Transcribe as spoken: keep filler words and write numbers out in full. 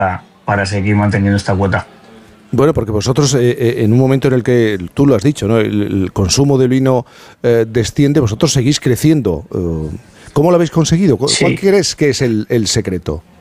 para, para seguir manteniendo esta cuota. Bueno, porque vosotros, eh, en un momento en el que, tú lo has dicho, ¿no?, el, el consumo de vino eh, desciende, vosotros seguís creciendo. Eh, ¿Cómo lo habéis conseguido? ¿Cuál Sí. crees que es el, el secreto?